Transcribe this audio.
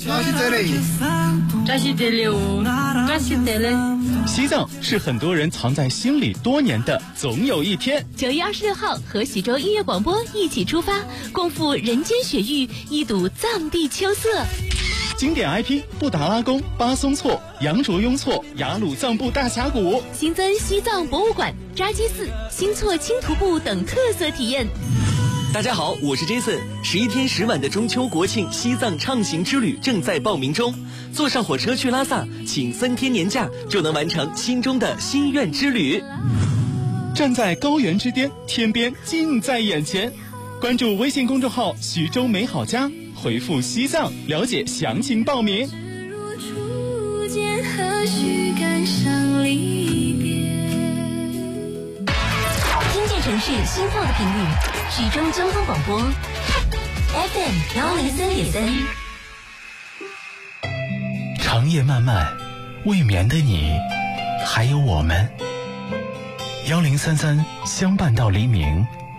西藏是很多人藏在心里多年的总有一天。 9月26号和喜洲音乐广播一起出发，共赴人间雪域，一睹藏地秋色。 经典 IP 布达拉宫、巴松措、羊卓雍措、雅鲁藏布大峡谷， 新增西藏博物馆、扎基寺、新措轻徒步等特色体验。 大家好，我是 Jason。11天10晚的中秋国庆西藏畅行之旅正在报名中，坐上火车去拉萨，请3天年假就能完成心中的心愿之旅。 站在高原之巅，天边近在眼前。关注微信公众号徐州美好家，回复西藏了解详情报名。 听见城市心跳的频率，徐州交通广播 FM103.3。 长夜漫漫，未眠的你，还有我们，1033相伴到黎明，